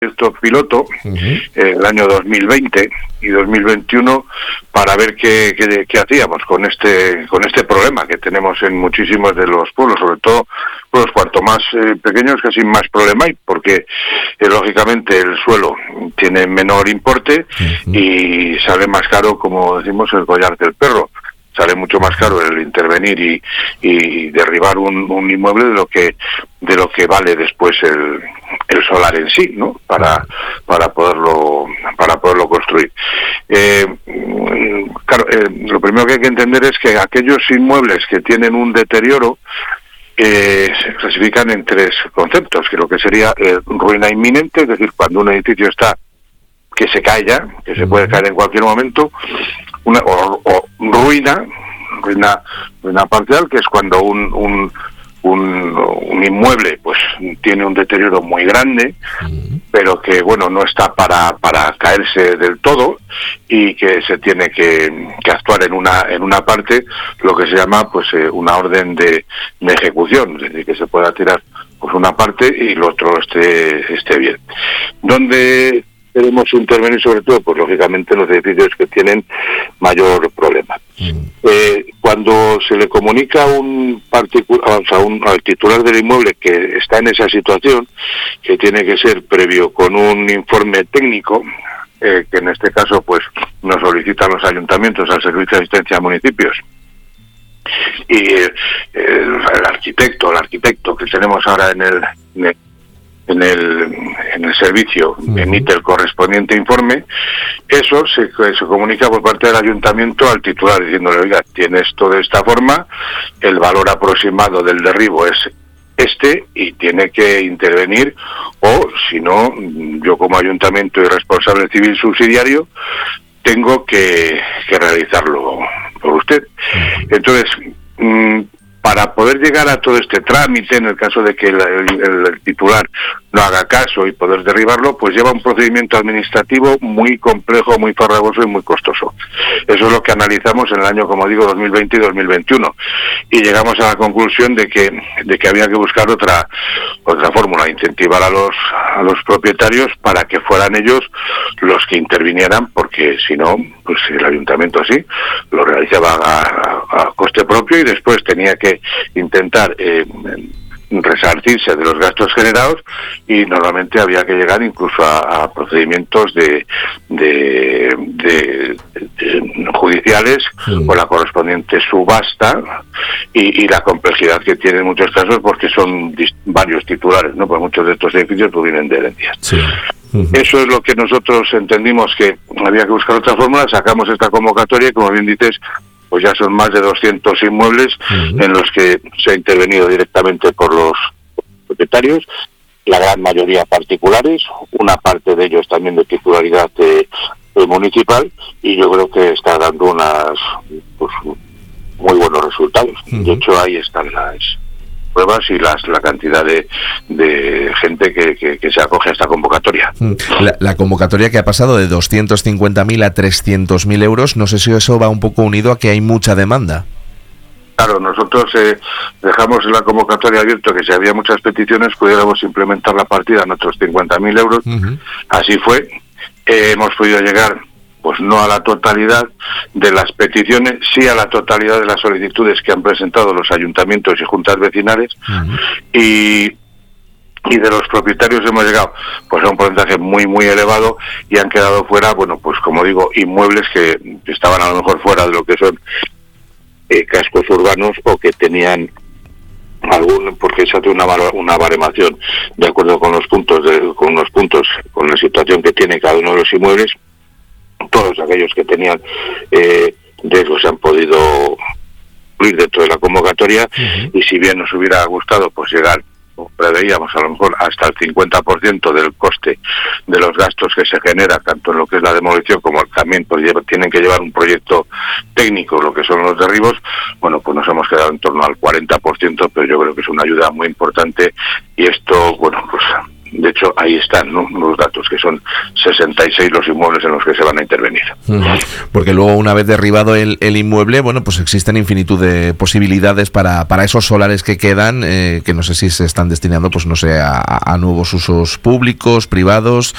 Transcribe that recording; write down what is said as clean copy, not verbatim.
proyecto piloto el año 2020 y 2021 para ver qué hacíamos con este problema que tenemos en muchísimos de los pueblos, sobre todo pueblos cuanto más pequeños, casi más problema hay, porque lógicamente el suelo tiene menor importe y sale más caro, como decimos, el collar del perro. Sale mucho más caro el intervenir y derribar un inmueble de lo que vale después el solar en sí, ¿no? Para poderlo construir. Claro, lo primero que hay que entender es que aquellos inmuebles que tienen un deterioro se clasifican en tres conceptos, que lo que sería ruina inminente, es decir, cuando un edificio está que se cae ya, que se puede caer en cualquier momento, o ruina parcial, que es cuando un inmueble pues tiene un deterioro muy grande, pero que bueno, no está para caerse del todo y que se tiene que actuar en una parte, lo que se llama pues una orden de ejecución, es decir, que se pueda tirar pues una parte y el otro esté bien. Donde queremos intervenir sobre todo, pues lógicamente los edificios que tienen mayor problema. Cuando se le comunica al titular del inmueble que está en esa situación, que tiene que ser previo con un informe técnico, que en este caso pues nos solicitan los ayuntamientos al Servicio de Asistencia a Municipios, y el arquitecto que tenemos ahora en el servicio emite el correspondiente informe, eso se comunica por parte del ayuntamiento al titular diciéndole, oiga, tiene esto de esta forma, el valor aproximado del derribo es este y tiene que intervenir, o si no, yo como ayuntamiento y responsable civil subsidiario tengo que realizarlo por usted. Entonces, para poder llegar a todo este trámite, en el caso de que el titular no haga caso y poder derribarlo, pues lleva un procedimiento administrativo muy complejo, muy farragoso y muy costoso. Eso es lo que analizamos en el año, como digo, 2020 y 2021. Y llegamos a la conclusión de que había que buscar otra fórmula, incentivar a los propietarios para que fueran ellos los que intervinieran, porque si no, pues el ayuntamiento así lo realizaba a coste propio y después tenía que intentar resarcirse de los gastos generados, y normalmente había que llegar incluso a procedimientos de judiciales con la correspondiente subasta y la complejidad que tiene en muchos casos, porque son varios titulares, ¿no? Pues muchos de estos edificios provienen de herencias. Sí. Eso es lo que nosotros entendimos, que había que buscar otra fórmula. Sacamos esta convocatoria y, como bien dices, pues ya son más de 200 inmuebles en los que se ha intervenido directamente por los propietarios, la gran mayoría particulares, una parte de ellos también de titularidad municipal, y yo creo que está dando pues, muy buenos resultados. De hecho, ahí están las pruebas y la cantidad de gente que se acoge a esta convocatoria. La convocatoria que ha pasado de 250.000 a 300.000 euros, no sé si eso va un poco unido a que hay mucha demanda. Claro, nosotros dejamos la convocatoria abierta, que si había muchas peticiones pudiéramos implementar la partida en otros 50.000 euros. Así fue. Hemos podido llegar, pues no a la totalidad de las peticiones, sí a la totalidad de las solicitudes que han presentado los ayuntamientos y juntas vecinales, y de los propietarios hemos llegado pues a un porcentaje muy muy elevado, y han quedado fuera, bueno, pues como digo, inmuebles que estaban a lo mejor fuera de lo que son cascos urbanos, o que tenían porque se hace una baremación de acuerdo con los puntos con la situación que tiene cada uno de los inmuebles. Todos aquellos que tenían riesgos se han podido incluir dentro de la convocatoria, y si bien nos hubiera gustado pues llegar, como preveíamos, a lo mejor hasta el 50% del coste de los gastos que se genera, tanto en lo que es la demolición como también pues tienen que llevar un proyecto técnico, lo que son los derribos, bueno, pues nos hemos quedado en torno al 40%, pero yo creo que es una ayuda muy importante, y esto, bueno, pues De hecho, ahí están, ¿no?, los datos, que son 66 los inmuebles en los que se van a intervenir. Porque luego, una vez derribado el inmueble, bueno, pues existen infinitud de posibilidades para esos solares que quedan, que no sé si se están destinando, pues no sé, a nuevos usos públicos, privados,